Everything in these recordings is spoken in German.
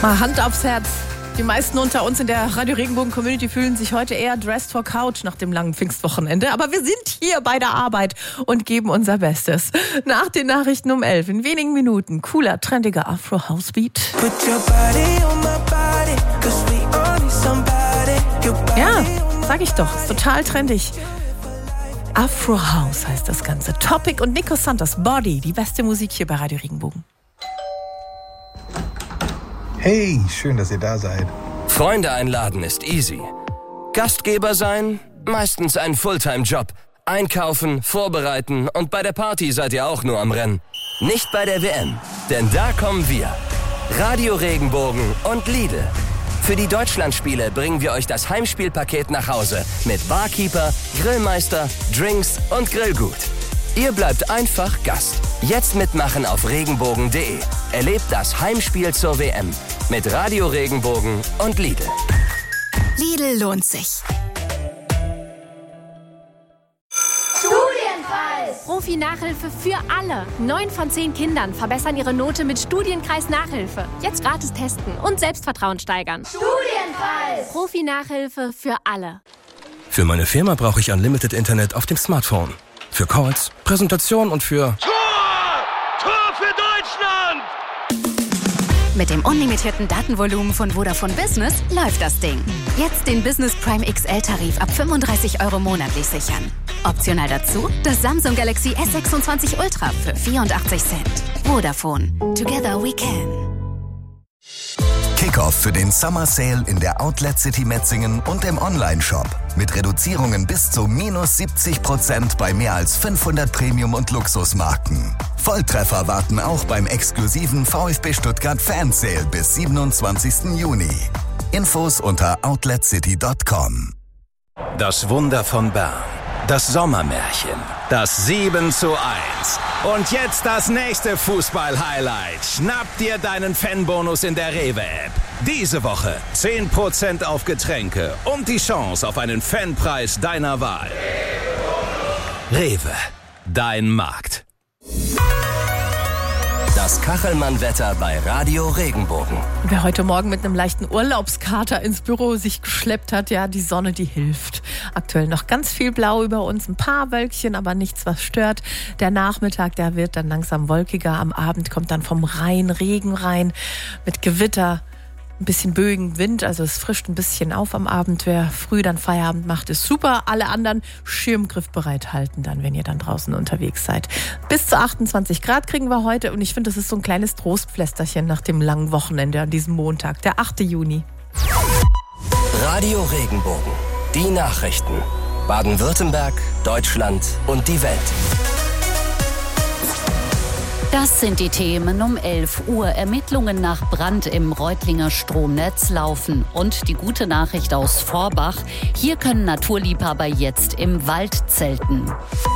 Mal Hand aufs Herz. Die meisten unter uns in der Radio Regenbogen Community fühlen sich heute eher dressed for couch nach dem langen Pfingstwochenende. Aber wir sind hier bei der Arbeit und geben unser Bestes. Nach den Nachrichten um 11 in wenigen Minuten cooler, trendiger Afro-House-Beat. Ja, sag ich doch, ist total trendig. Afro-House heißt das Ganze. Topic und Nico Santos, Body, die beste Musik hier bei Radio Regenbogen. Hey, schön, dass ihr da seid. Freunde einladen ist easy. Gastgeber sein, meistens ein Fulltime-Job. Einkaufen, vorbereiten und bei der Party seid ihr auch nur am Rennen. Nicht bei der WM, denn da kommen wir. Radio Regenbogen und Lidl. Für die Deutschlandspiele bringen wir euch das Heimspielpaket nach Hause mit Barkeeper, Grillmeister, Drinks und Grillgut. Ihr bleibt einfach Gast. Jetzt mitmachen auf regenbogen.de. Erlebt das Heimspiel zur WM mit Radio Regenbogen und Lidl. Lidl lohnt sich. Studienpreis! Profi-Nachhilfe für alle. 9 von 10 Kindern verbessern ihre Note mit Studienkreis Nachhilfe. Jetzt gratis testen und Selbstvertrauen steigern. Studienpreis! Profi-Nachhilfe für alle. Für meine Firma brauche ich Unlimited Internet auf dem Smartphone. Für Calls, Präsentation und für... Tor für Deutschland! Mit dem unlimitierten Datenvolumen von Vodafone Business läuft das Ding. Jetzt den Business Prime XL-Tarif ab 35 € monatlich sichern. Optional dazu das Samsung Galaxy S26 Ultra für 84 Cent. Vodafone. Together we can. Kickoff für den Summer Sale in der Outlet City Metzingen und im Online-Shop. Mit Reduzierungen bis zu -70% bei mehr als 500 Premium- und Luxusmarken. Volltreffer warten auch beim exklusiven VfB Stuttgart Fan Sale bis 27. Juni. Infos unter outletcity.com. Das Wunder von Bern. Das Sommermärchen. Das 7:1. Und jetzt das nächste Fußball-Highlight. Schnapp dir deinen Fanbonus in der Rewe-App. Diese Woche 10% auf Getränke und die Chance auf einen Fanpreis deiner Wahl. Rewe, dein Markt. Das Kachelmann-Wetter bei Radio Regenbogen. Wer heute Morgen mit einem leichten Urlaubskater ins Büro sich geschleppt hat, ja, die Sonne, die hilft. Aktuell noch ganz viel Blau über uns, ein paar Wölkchen, aber nichts, was stört. Der Nachmittag, der wird dann langsam wolkiger. Am Abend kommt dann vom Rhein Regen rein mit Gewitter. Ein bisschen Bögen, Wind, also es frischt ein bisschen auf am Abend. Wer früh dann Feierabend macht, ist super. Alle anderen Schirmgriff bereithalten dann, wenn ihr dann draußen unterwegs seid. Bis zu 28 Grad kriegen wir heute und ich finde, das ist so ein kleines Trostpflästerchen nach dem langen Wochenende an diesem Montag, der 8. Juni. Radio Regenbogen. Die Nachrichten. Baden-Württemberg, Deutschland und die Welt. Das sind die Themen um 11 Uhr. Ermittlungen nach Brand im Reutlinger Stromnetz laufen. Und die gute Nachricht aus Vorbach. Hier können Naturliebhaber jetzt im Wald zelten.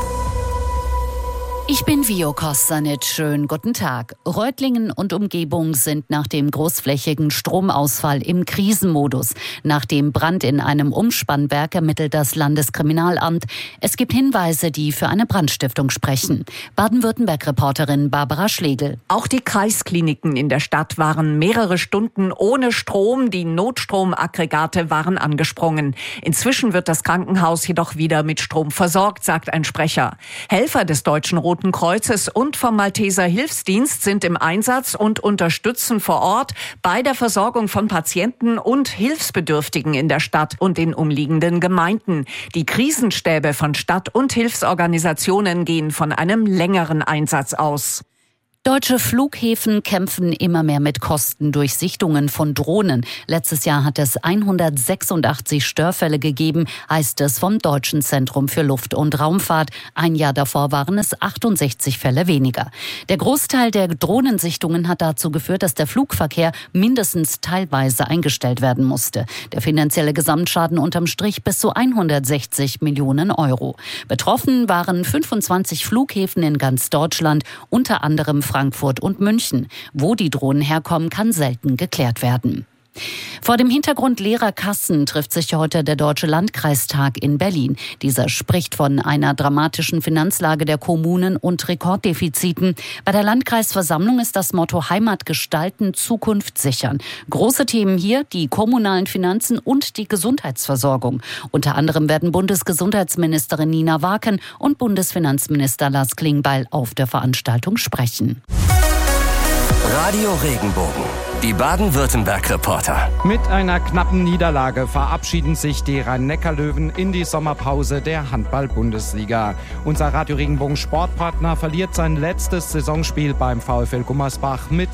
Ich bin Vio Kostanic. Schönen guten Tag. Reutlingen und Umgebung sind nach dem großflächigen Stromausfall im Krisenmodus. Nach dem Brand in einem Umspannwerk ermittelt das Landeskriminalamt. Es gibt Hinweise, die für eine Brandstiftung sprechen. Baden-Württemberg-Reporterin Barbara Schlegel. Auch die Kreiskliniken in der Stadt waren mehrere Stunden ohne Strom. Die Notstromaggregate waren angesprungen. Inzwischen wird das Krankenhaus jedoch wieder mit Strom versorgt, sagt ein Sprecher. Helfer des Deutschen Roten Kreuzes und vom Malteser Hilfsdienst sind im Einsatz und unterstützen vor Ort bei der Versorgung von Patienten und Hilfsbedürftigen in der Stadt und den umliegenden Gemeinden. Die Krisenstäbe von Stadt- und Hilfsorganisationen gehen von einem längeren Einsatz aus. Deutsche Flughäfen kämpfen immer mehr mit Kosten durch Sichtungen von Drohnen. Letztes Jahr hat es 186 Störfälle gegeben, heißt es vom Deutschen Zentrum für Luft- und Raumfahrt. Ein Jahr davor waren es 68 Fälle weniger. Der Großteil der Drohnensichtungen hat dazu geführt, dass der Flugverkehr mindestens teilweise eingestellt werden musste. Der finanzielle Gesamtschaden unterm Strich bis zu 160 Millionen Euro. Betroffen waren 25 Flughäfen in ganz Deutschland, unter anderem Frankfurt und München. Wo die Drohnen herkommen, kann selten geklärt werden. Vor dem Hintergrund leerer Kassen trifft sich heute der Deutsche Landkreistag in Berlin. Dieser spricht von einer dramatischen Finanzlage der Kommunen und Rekorddefiziten. Bei der Landkreisversammlung ist das Motto Heimat gestalten, Zukunft sichern. Große Themen hier, die kommunalen Finanzen und die Gesundheitsversorgung. Unter anderem werden Bundesgesundheitsministerin Nina Waken und Bundesfinanzminister Lars Klingbeil auf der Veranstaltung sprechen. Radio Regenbogen, die Baden-Württemberg-Reporter. Mit einer knappen Niederlage verabschieden sich die Rhein-Neckar-Löwen in die Sommerpause der Handball-Bundesliga. Unser Radio Regenbogen-Sportpartner verliert sein letztes Saisonspiel beim VfL Gummersbach mit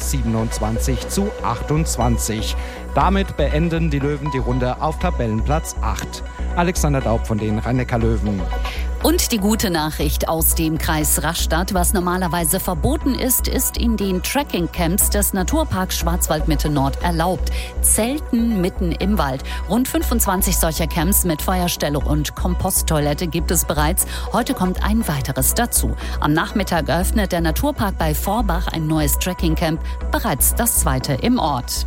27:28. Damit beenden die Löwen die Runde auf Tabellenplatz 8. Alexander Daub von den Rhein-Neckar-Löwen. Und die gute Nachricht aus dem Kreis Rastatt: Was normalerweise verboten ist, ist in den Trekkingcamps des Naturparks Schwarzwaldmitte Nord erlaubt. Zelten mitten im Wald. Rund 25 solcher Camps mit Feuerstelle und Komposttoilette gibt es bereits. Heute kommt ein weiteres dazu. Am Nachmittag eröffnet der Naturpark bei Vorbach ein neues Trekkingcamp, bereits das zweite im Ort.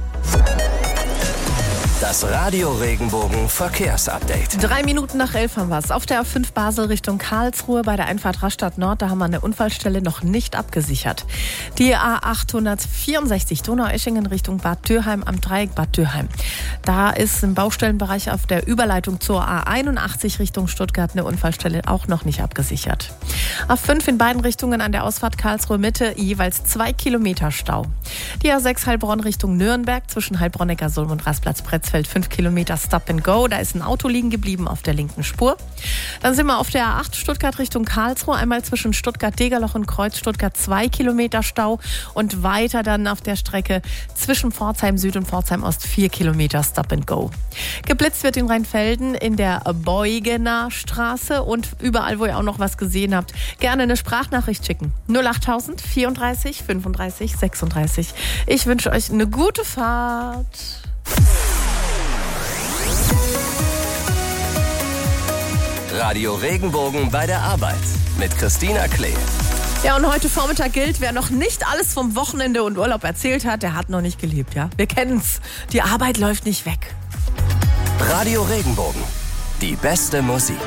Das Radio Regenbogen Verkehrsupdate. 3 Minuten nach 11 haben wir es. Auf der A5 Basel Richtung Karlsruhe bei der Einfahrt Rastatt Nord, da haben wir eine Unfallstelle noch nicht abgesichert. Die A864 Donaueschingen Richtung Bad Dürheim am Dreieck Bad Dürheim. Da ist im Baustellenbereich auf der Überleitung zur A81 Richtung Stuttgart eine Unfallstelle auch noch nicht abgesichert. A5 in beiden Richtungen an der Ausfahrt Karlsruhe Mitte jeweils 2 Kilometer Stau. Die A6 Heilbronn Richtung Nürnberg zwischen Heilbronn-Neckarsulm und Rastplatz-Pretzfeld 5 Kilometer Stop and Go. Da ist ein Auto liegen geblieben auf der linken Spur. Dann sind wir auf der A8 Stuttgart Richtung Karlsruhe. Einmal zwischen Stuttgart-Degerloch und Kreuz Stuttgart 2 Kilometer Stau. Und weiter dann auf der Strecke zwischen Pforzheim Süd und Pforzheim Ost 4 Kilometer Stop and Go. Geblitzt wird in Rheinfelden in der Beugener Straße. Und überall, wo ihr auch noch was gesehen habt, gerne eine Sprachnachricht schicken. 08000 34 35 36. Ich wünsche euch eine gute Fahrt. Radio Regenbogen bei der Arbeit mit Christina Klee. Ja, und heute Vormittag gilt, wer noch nicht alles vom Wochenende und Urlaub erzählt hat, der hat noch nicht gelebt, ja? Wir kennen's. Die Arbeit läuft nicht weg. Radio Regenbogen, die beste Musik.